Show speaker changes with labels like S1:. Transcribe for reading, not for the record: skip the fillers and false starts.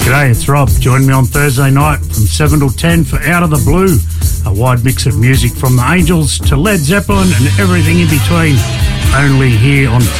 S1: G'day, it's Rob. Join me on Thursday night from 7 till 10 for Out of the Blue, a wide mix of music from the Angels to Led Zeppelin and everything in between, only here on